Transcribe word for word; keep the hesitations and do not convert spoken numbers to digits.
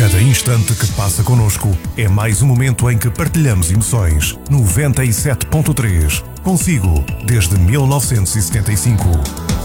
Cada instante que passa connosco é mais um momento em que partilhamos emoções. noventa e sete ponto três. Consigo, desde mil novecentos e setenta e cinco.